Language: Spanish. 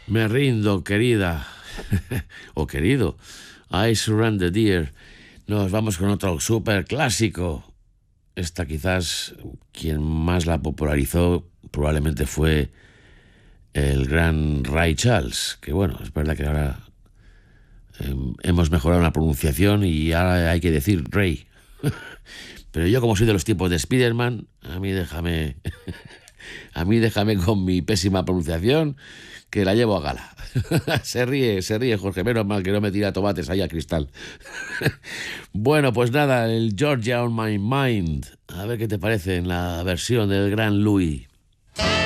Me rindo, querida. O querido. I surrender, dear. Nos vamos con otro súper clásico. Esta quizás quien más la popularizó probablemente fue el gran Ray Charles, que bueno, es verdad que ahora hemos mejorado la pronunciación y ahora hay que decir Ray. Pero yo como soy de los tipos de Spiderman, a mí déjame con mi pésima pronunciación que la llevo a gala. Se ríe Jorge, menos mal que no me tira tomates ahí a cristal. Bueno, pues nada, el Georgia on My Mind. A ver qué te parece en la versión del gran Louis.